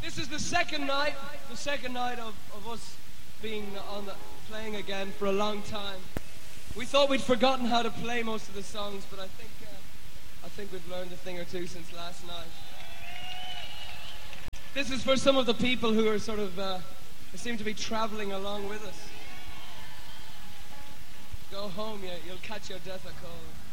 This is the second night of us being playing again for a long time. We thought we'd forgotten how to play most of the songs, but I think we've learned a thing or two since last night. This is for some of the people who are sort of seem to be traveling along with us. Go home, you'll catch your death a cold.